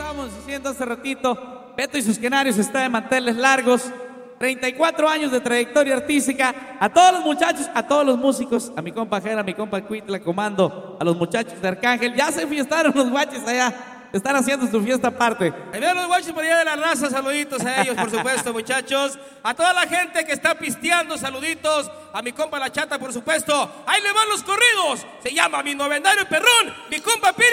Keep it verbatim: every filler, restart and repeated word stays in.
estábamos diciendo hace ratito, Beto y sus Canarios está de manteles largos. treinta y cuatro años de trayectoria artística. A todos los muchachos, a todos los músicos, a mi compa Jera, a mi compa Cuitla Comando, a los muchachos de Arcángel. Ya se fiestaron los guaches allá. Están haciendo su fiesta aparte. Ahí veo los guachos por allá de la raza, saluditos a ellos, por supuesto, muchachos. A toda la gente que está pisteando, saluditos. A mi compa La Chata, por supuesto. Ahí le van los corridos. Se llama Mi Novenario Perrón, mi compa Piri.